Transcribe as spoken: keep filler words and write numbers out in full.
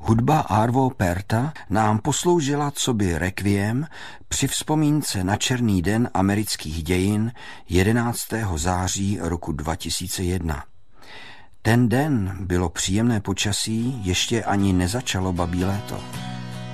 Hudba Arvo Pärta nám posloužila coby rekviem při vzpomínce na černý den amerických dějin jedenáctého září roku dva tisíce jedna. Ten den bylo příjemné počasí, ještě ani nezačalo babí léto.